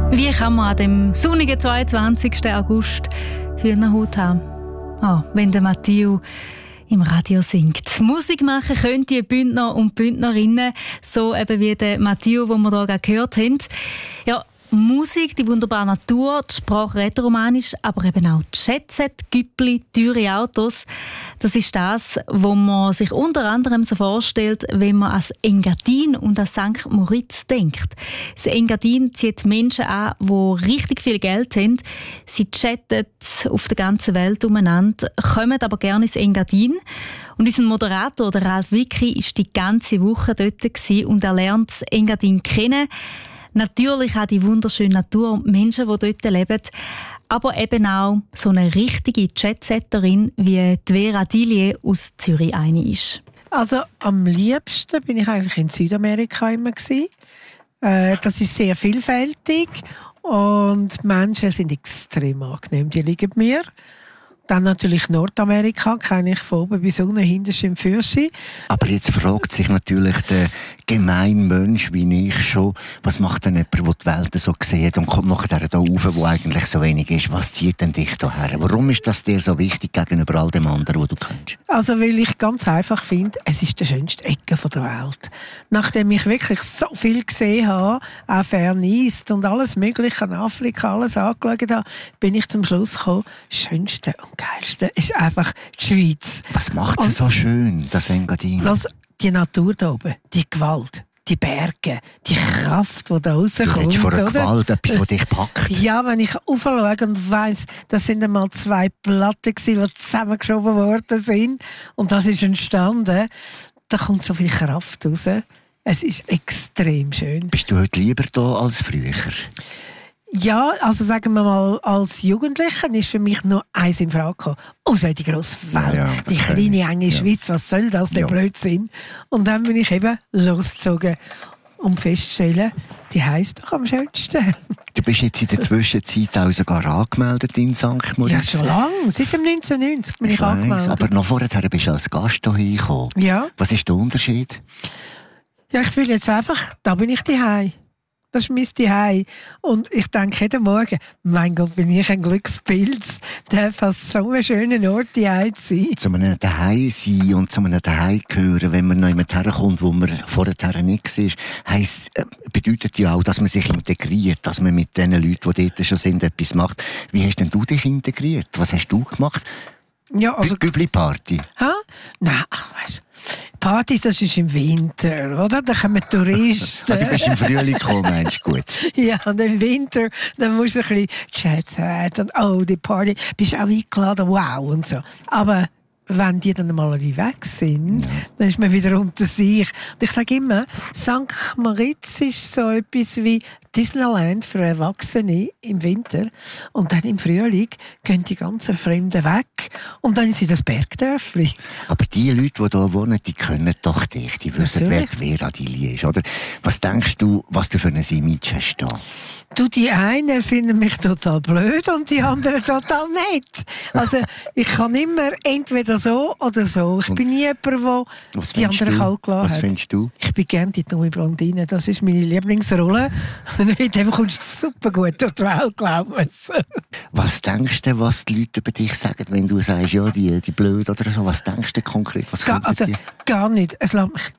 Wie kann man an dem sonnigen 22. August Hühnerhaut haben? Wenn der Matthieu im Radio singt. Musik machen können die Bündner und Bündnerinnen, so eben wie der Matthieu, den wir hier gerade gehört haben. Ja, Musik, die wunderbare Natur, die Sprache Rätoromanisch, aber eben auch Jet-Set, Güppli, teure Autos. Das ist das, was man sich unter anderem so vorstellt, wenn man an Engadin und an St. Moritz denkt. Das Engadin zieht Menschen an, die richtig viel Geld haben. Sie chatten auf der ganzen Welt umeinander, kommen aber gerne ins Engadin. Und unser Moderator, der Ralf Wicki, war die ganze Woche dort und er lernt das Engadin kennen. Natürlich auch die wunderschöne Natur und die Menschen, die dort leben. Aber eben auch so eine richtige Jetsetterin, wie die Vera Dillier aus Zürich eine ist. Also am liebsten bin ich eigentlich in Südamerika immer gewesen. Das ist sehr vielfältig und die Menschen sind extrem angenehm. Die liegen mir. Dann natürlich Nordamerika, kenne ich von oben bis unten, hinterst im Fürschi. Aber jetzt fragt sich natürlich der gemeine Mensch wie ich schon, was macht denn jemand, der die Welt so sieht und kommt nachher da rauf, wo eigentlich so wenig ist. Was zieht denn dich da her? Warum ist das dir so wichtig gegenüber all dem anderen, was du kennst? Also weil ich ganz einfach finde, es ist die schönste Ecke der Welt. Nachdem ich wirklich so viel gesehen habe, auch Fern East und alles Mögliche in Afrika, alles angeschaut habe, bin ich zum Schluss gekommen, das Schönste und Geilste ist einfach die Schweiz. Was macht es so schön, das Engadin? Die Natur da oben, die Gewalt, die Berge, die Kraft, die da rauskommt. Du redest von einer Gewalt, etwas, das dich packt. Ja, wenn ich aufschaue und weiss, das sind einmal 2 Platten gewesen, die zusammengeschoben worden sind und das ist entstanden, da kommt so viel Kraft raus. Es ist extrem schön. Bist du heute lieber da als früher? Ja, also sagen wir mal, als Jugendlicher ist für mich nur eins in Frage gekommen. Außer die grosse Welt, die kleine, enge Schweiz, was soll das, der Blödsinn? Und dann bin ich eben losgezogen, um festzustellen, die heisst doch am schönsten. Du bist jetzt in der Zwischenzeit auch sogar angemeldet in St. Moritz. Ja, schon lange. Seit dem 1990 bin ich angemeldet. Aber noch vorher bist du als Gast hierher gekommen. Ja. Was ist der Unterschied? Ja, ich fühle jetzt einfach, da bin ich daheim. Das ist mein Zuhause. Und ich denke jeden Morgen, mein Gott, bin ich ein Glückspilz, darf an so einem schönen Ort daheim sein. Zu einem Daheim sein und zu einem Daheim gehören, wenn man noch jemand herkommt, wo man vorher nicht war, bedeutet ja auch, dass man sich integriert, dass man mit den Leuten, die dort schon sind, etwas macht. Wie hast denn du dich integriert? Was hast du gemacht? Ja, also Gübli-Party? Nein, weisst Partys, das ist im Winter, oder? Da kommen Touristen. Du bist im Frühling gekommen, meinst du gut? Ja, und im Winter, dann musst du ein bisschen Jet-Set und die Party, bist auch eingeladen, wow und so. Aber wenn die dann mal alle weg sind, dann ist man wieder unter sich. Und ich sage immer, St. Moritz ist so etwas wie Disneyland für Erwachsene im Winter. Und dann im Frühling gehen die ganzen Fremden weg. Und dann ist wieder das Bergdörfli. Aber die Leute, die hier wohnen, die können doch dich. Die wissen, wer Vera Dillier ist, oder? Was denkst du, was du für ein Image hast da? Du, die einen finden mich total blöd und die anderen total nett. Also, ich kann immer entweder so oder so. Ich bin nie jemand, der die anderen kalt gelassen hat. Was findest du? Ich bin gerne die dumme Blondine. Das ist meine Lieblingsrolle. Mit dem kommst du super gut durch die Welt, glaub mir's. Was denkst du, was die Leute über dich sagen, wenn du sagst, ja, die blöd oder so? Was denkst du konkret? Was gar nicht. Es lässt mich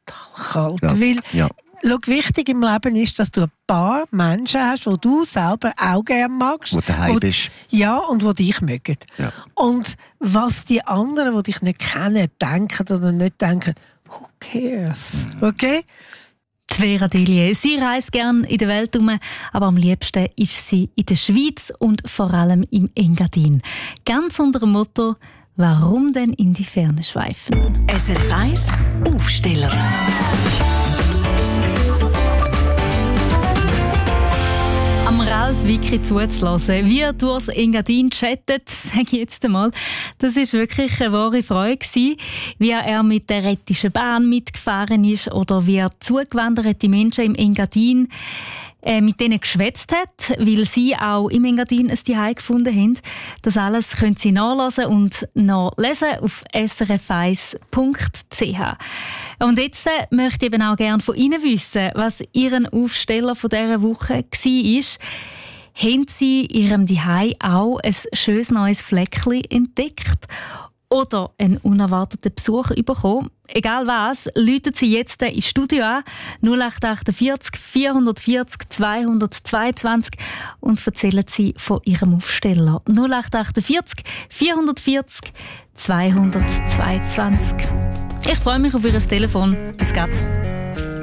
total kalt. Weil, schau, wichtig im Leben ist, dass du ein paar Menschen hast, die du selber auch gerne magst. Wo du daheim bist. Ja, und die dich mögen. Ja. Und was die anderen, die dich nicht kennen, denken oder nicht denken, who cares? Okay? Vera Dillier. Sie reist gerne in der Welt herum, aber am liebsten ist sie in der Schweiz und vor allem im Engadin. Ganz unter dem Motto: Warum denn in die Ferne schweifen? SRF 1 Aufsteller. Am Ralf Wicki zuzulassen, wie er durchs Engadin chattet, sage ich jetzt einmal, das war wirklich eine wahre Freude gewesen, wie er mit der Rhettischen Bahn mitgefahren ist oder wie er zugewanderte Menschen im Engadin mit denen geschwätzt hat, weil sie auch im Engadin ein Zuhause gefunden haben. Das alles können Sie nachlesen und nachlesen auf srf1.ch. Und jetzt möchte ich eben auch gerne von Ihnen wissen, was Ihren Aufsteller von dieser Woche war. Haben Sie in Ihrem Zuhause auch ein schönes neues Fleckchen entdeckt? Oder einen unerwarteten Besuch bekommen? Egal was, rufen Sie jetzt ins Studio an, 0848 440 222 und erzählen Sie von Ihrem Aufsteller. 0848 440 222. Ich freue mich auf Ihr Telefon. Bis gleich.